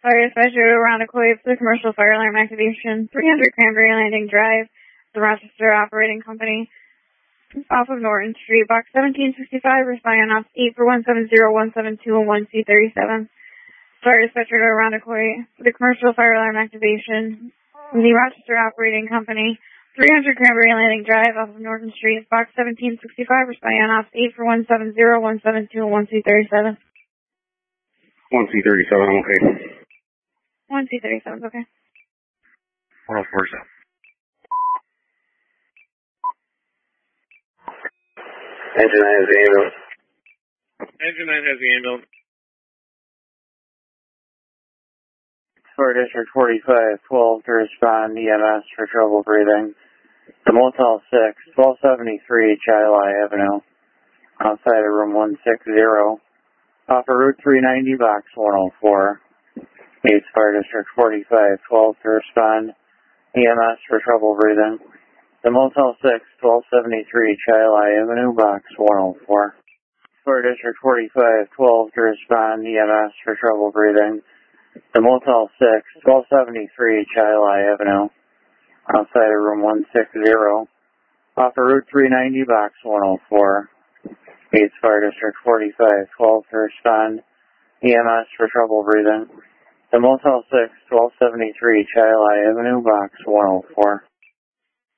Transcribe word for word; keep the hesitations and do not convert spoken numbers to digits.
Fire dispatcher to Irondequoit for the commercial fire alarm activation, three hundred Cranberry Landing Drive, the Rochester Operating Company, off of Norton Street, box seventeen sixty-five, responding off eight for one seven zero one seven two and one C thirty-seven. Fire dispatcher to Irondequoit for the commercial fire alarm activation, the Rochester Operating Company, three hundred Cranberry Landing Drive, off of Norton Street, box seventeen sixty-five, responding off eight for one seven zero one seven two and one C thirty-seven. one C thirty-seven, I'm okay. one C thirty-seven, okay. one oh four seven. Engine nine has the ambulance. Engine nine has the ambulance. For District forty-five twelve to respond E M S for trouble breathing. The Motel six, twelve seventy-three Chilai Avenue, outside of room one sixty, off of Route three ninety, box one oh four. Needs Fire District forty-five twelve to respond E M S for trouble breathing. The Motel six, twelve seventy-three Chilai Avenue, box one oh four. For District forty-five twelve to respond E M S for trouble breathing. The Motel six, twelve seventy-three Chilai Avenue, outside of room one sixty, off of Route three ninety, box one oh four. Needs Fire District forty-five twelve to respond E M S for trouble breathing. The Motel six, twelve seventy-three Chilai Avenue, box one oh four.